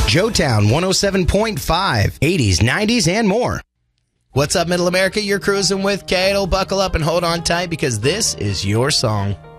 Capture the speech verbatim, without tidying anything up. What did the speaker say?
Joetown one oh seven point five, eighties, nineties, and more. What's up, Middle America? You're cruising with Cadel. Buckle up and hold on tight because this is your song.